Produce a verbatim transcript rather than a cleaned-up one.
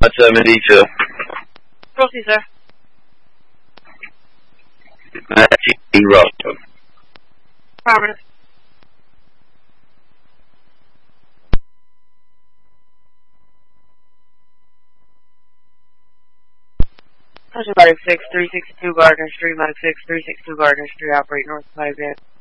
seventy-two. Proceed, sir. Matthew Russell. Affirmative. Ocean Body six three six two Gardner Street, Mike six three six two Gardner Street, operate north five eight.